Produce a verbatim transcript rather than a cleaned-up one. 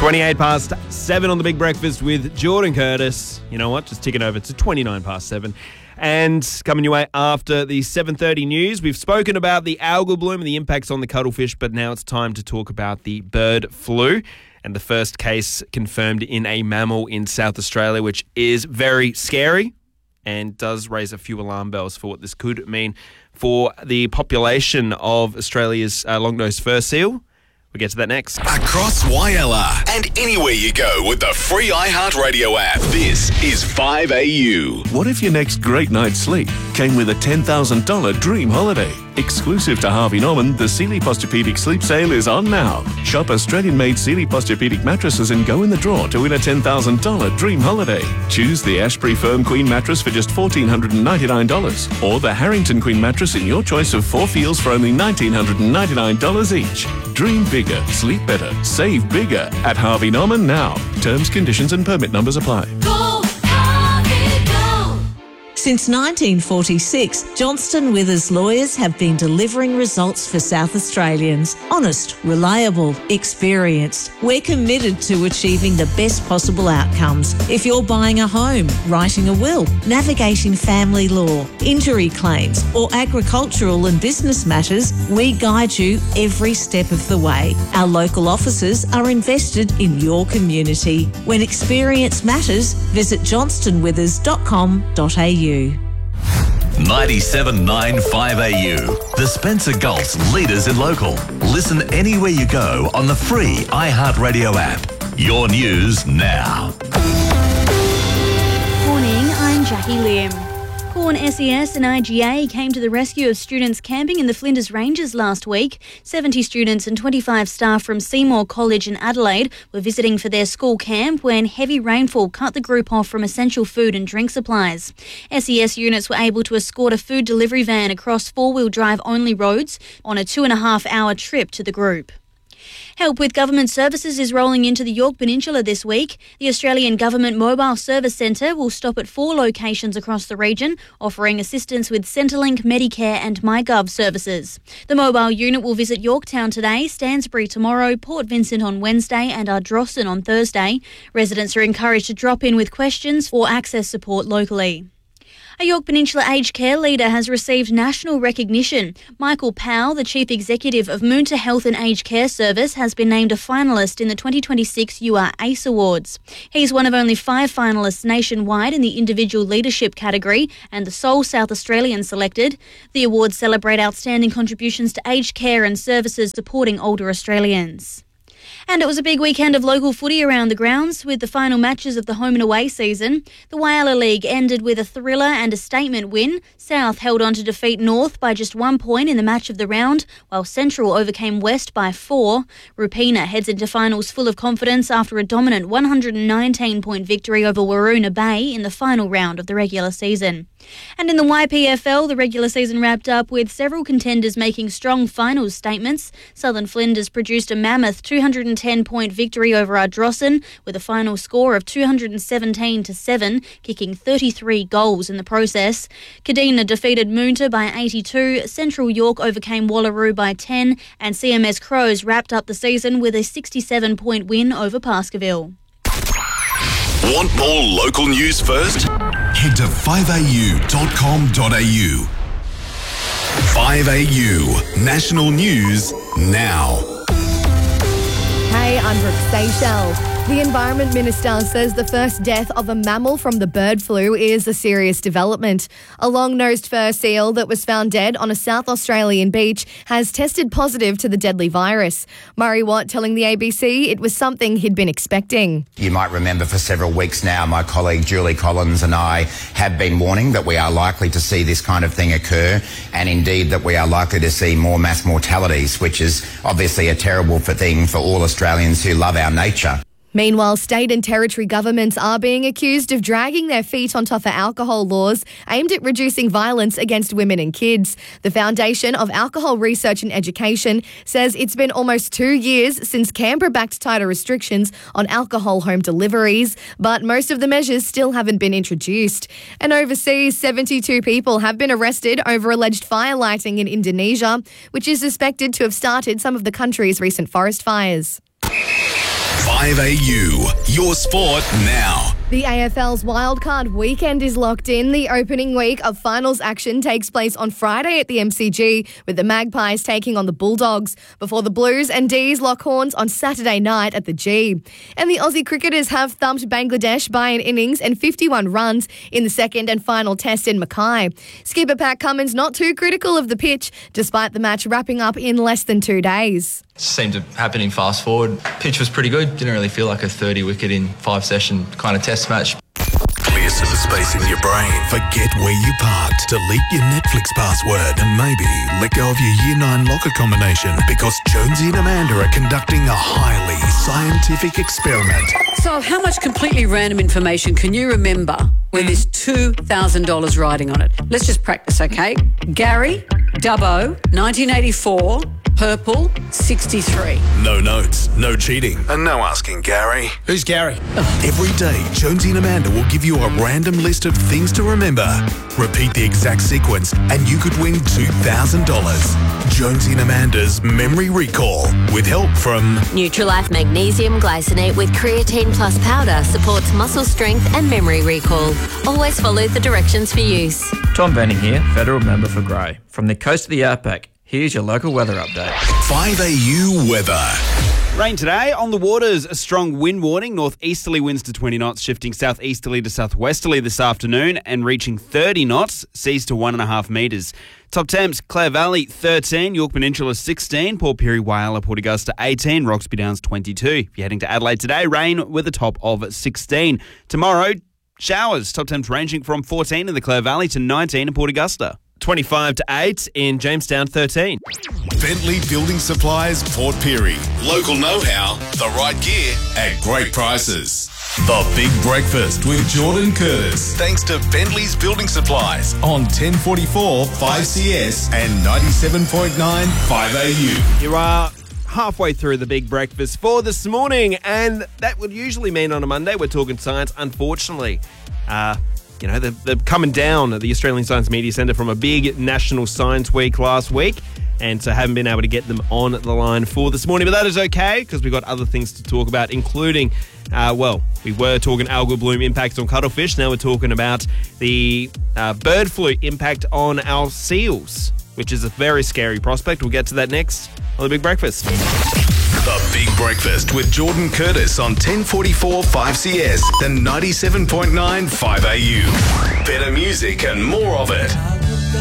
twenty-eight past seven on The Big Breakfast with Jordan Curtis. You know what? Just ticking over to twenty-nine past seven. And coming your way after the seven thirty news, we've spoken about the algal bloom and the impacts on the cuttlefish, but now it's time to talk about the bird flu and the first case confirmed in a mammal in South Australia, which is very scary and does raise a few alarm bells for what this could mean for the population of Australia's uh, long-nosed fur seal. We'll get to that next. Across Y L R and anywhere you go with the free iHeartRadio app. This is five A U. What if your next great night's sleep came with a ten thousand dollars dream holiday? Exclusive to Harvey Norman, the Sealy Posturepedic Sleep Sale is on now. Shop Australian-made Sealy Posturepedic mattresses and go in the draw to win a ten thousand dollars dream holiday. Choose the Ashbury Firm Queen mattress for just one thousand four hundred ninety-nine dollars or the Harrington Queen mattress in your choice of four feels for only one thousand nine hundred ninety-nine dollars each. Dream bigger, sleep better, save bigger at Harvey Norman now. Terms, conditions and permit numbers apply. Go, Harvey, go! Since nineteen forty-six, Johnston Withers lawyers have been delivering results for South Australians. Honest, reliable, experienced. We're committed to achieving the best possible outcomes. If you're buying a home, writing a will, navigating family law, injury claims, or agricultural and business matters, we guide you every step of the way. Our local offices are invested in your community. When experience matters, visit johnston withers dot com dot a u. ninety-seven point nine five A U. The Spencer Gulf's leaders in local. Listen anywhere you go on the free iHeartRadio app. Your news now. Morning, I'm Jackie Lim. Corn S E S and I G A came to the rescue of students camping in the Flinders Ranges last week. seventy students and twenty-five staff from Seymour College in Adelaide were visiting for their school camp when heavy rainfall cut the group off from essential food and drink supplies. S E S units were able to escort a food delivery van across four-wheel drive only roads on a two and a half hour trip to the group. Help with government services is rolling into the Yorke Peninsula this week. The Australian Government Mobile Service Centre will stop at four locations across the region, offering assistance with Centrelink, Medicare and MyGov services. The mobile unit will visit Yorktown today, Stansbury tomorrow, Port Vincent on Wednesday and Ardrossan on Thursday. Residents are encouraged to drop in with questions or access support locally. A Yorke Peninsula aged care leader has received national recognition. Michael Powell, the Chief Executive of Moonta Health and Aged Care Service, has been named a finalist in the twenty twenty-six U R ACE Awards. He's one of only five finalists nationwide in the individual leadership category and the sole South Australian selected. The awards celebrate outstanding contributions to aged care and services supporting older Australians. And it was a big weekend of local footy around the grounds with the final matches of the home and away season. The Whyalla League ended with a thriller and a statement win. South held on to defeat North by just one point in the match of the round, while Central overcame West by four. Rupina heads into finals full of confidence after a dominant one hundred nineteen point victory over Waroona Bay in the final round of the regular season. And in the Y P F L, the regular season wrapped up with several contenders making strong finals statements. Southern Flinders produced a mammoth two hundred ten point victory over Ardrossan with a final score of two hundred seventeen to seven, kicking thirty-three goals in the process. Kadina defeated Moonta by eighty-two, Central York overcame Wallaroo by ten, and C M S Crows wrapped up the season with a sixty-seven point win over Baskerville. Want more local news first? Head to five a u dot com dot a u. five A U National News now. Hey, I'm Brooke Seychelles. The Environment Minister says the first death of a mammal from the bird flu is a serious development. A long-nosed fur seal that was found dead on a South Australian beach has tested positive to the deadly virus. Murray Watt telling the A B C it was something he'd been expecting. You might remember for several weeks now, my colleague Julie Collins and I have been warning that we are likely to see this kind of thing occur, and indeed that we are likely to see more mass mortalities, which is obviously a terrible thing for all Australians who love our nature. Meanwhile, state and territory governments are being accused of dragging their feet on tougher alcohol laws aimed at reducing violence against women and kids. The Foundation of Alcohol Research and Education says it's been almost two years since Canberra backed tighter restrictions on alcohol home deliveries, but most of the measures still haven't been introduced. And overseas, seventy-two people have been arrested over alleged fire lighting in Indonesia, which is suspected to have started some of the country's recent forest fires. five A U, your sport now. The A F L's wildcard weekend is locked in. The opening week of finals action takes place on Friday at the M C G, with the Magpies taking on the Bulldogs, before the Blues and D's lock horns on Saturday night at the G. And the Aussie cricketers have thumped Bangladesh by an innings and fifty-one runs in the second and final test in Mackay. Skipper Pat Cummins not too critical of the pitch, despite the match wrapping up in less than two days. Seemed to happen in fast forward. Pitch was pretty good. Didn't really feel like a thirty wicket in five session kind of test match. Clear some space in your brain. Forget where you parked. Delete your Netflix password and maybe let go of your year nine locker combination, because Jonesy and Amanda are conducting a highly scientific experiment. So how much completely random information can you remember when there's two thousand dollars riding on it? Let's just practice, okay? Gary, Dubbo, nineteen eighty-four, purple, sixty-three. No notes, no cheating, and no asking Gary. Who's Gary? Every day, Jonesy and Amanda will give you a random list of things to remember. Repeat the exact sequence, and you could win two thousand dollars. Jonesy and Amanda's Memory Recall, with help from Nutrilife Magnesium Glycinate with Creatine Plus Powder supports muscle strength and memory recall. Always follow the directions for use. Tom Benning here, federal member for Grey. From the coast of the outback, here's your local weather update. five A U weather. Rain today. On the waters, a strong wind warning. Northeasterly winds to twenty knots, shifting southeasterly to southwesterly this afternoon and reaching thirty knots, seas to one and a half metres. Top temps, Clare Valley thirteen, York Peninsula sixteen, Port Pirie, Whyalla, Port Augusta eighteen, Roxby Downs twenty-two. If you're heading to Adelaide today, rain with a top of sixteen. Tomorrow, showers. Top temps ranging from fourteen in the Clare Valley to nineteen in Port Augusta. twenty-five to eight in Jamestown thirteen. Bentley Building Supplies, Port Pirie. Local know-how, the right gear at great prices. The Big Breakfast with Jordan Curtis. Thanks to Bentley's Building Supplies on ten forty-four five C S and ninety-seven point nine five A U. You are halfway through the Big Breakfast for this morning, and that would usually mean on a Monday we're talking science. Unfortunately, uh, you know, they're, they're coming down at the Australian Science Media Centre from a big National Science Week last week, and so haven't been able to get them on the line for this morning. But that is okay, because we've got other things to talk about, including, uh, well, we were talking algal bloom impacts on cuttlefish. Now we're talking about the uh, bird flu impact on our seals, which is a very scary prospect. We'll get to that next on the Big Breakfast. The Big Breakfast with Jordan Curtis on ten forty-four five C S and ninety-seven point nine five A U. Better music and more of it